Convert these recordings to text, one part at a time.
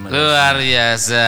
Luar biasa.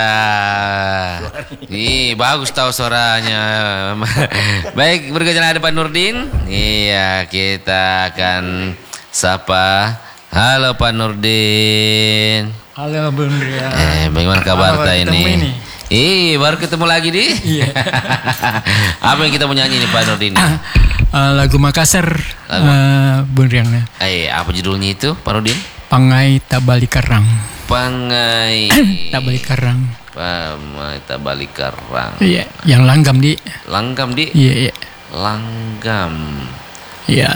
Ih, bagus tahu suaranya. Baik, bergejala ada Pak Nurdin. Iya, kita akan sapa. Halo Pak Nurdin. Halo Bung Rian. Bagaimana kabar ini? Baru ketemu lagi nih. Iya. Apa yang kita mau nyanyi nih Pak Nurdin? Lagu Makassar. Bung Rian. Apa judulnya itu Pak Nurdin? Pangai Tabali Karang. Pangai Tabali Karang. Pangai Tabali Karang. Iya, yang langgam di. Langgam di? Iya. Langgam. Iya.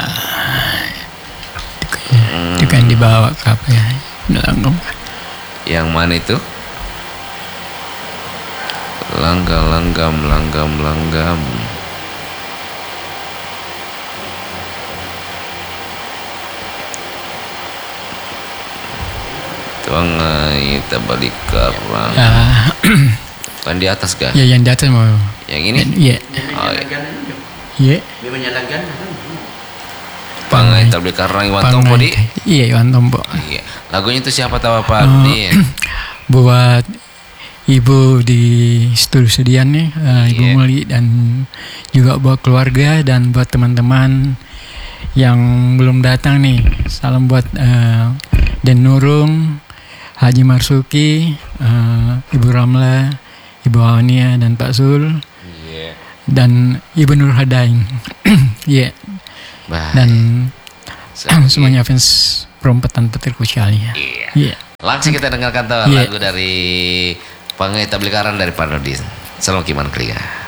Itu kan dibawa ke apa ya? Langgam. Yang mana itu? Langgam. Pangai Tabali Karang. Kan di atas kan? Ya, yang di atas mau. Yang ini? Iya. Iya. Pangai Tabali Karang Iwan Tompo di? Iya, Iwan Tompo. Iya. Lagunya itu siapa tahu Pak Nurdin? Buat Ibu di studio nih, Ibu Muli, dan juga buat keluarga dan buat teman-teman yang belum datang nih. Salam buat Den Nurung, Haji Marsuki, Ibu Ramla, Ibu Awania dan Pak Sul, dan Ibu Nur Hadain. Iya. Dan semuanya fans perompetan petir kucialnya. Iya. Langsung kita dengarkan lagu dari Pangai Tabali Karang dari Pak Nurdin. Salam Kiman Klinga.